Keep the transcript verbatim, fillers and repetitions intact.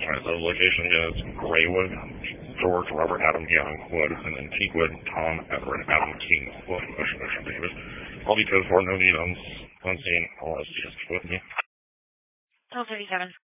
Alright, so the location is Graywood, George Robert Adam Young Wood, and then Teakwood, Tom Everett Adam King Wood, Ocean Ocean Davis. All details for no need on unseen unless you just with me. twelve thirty-seven.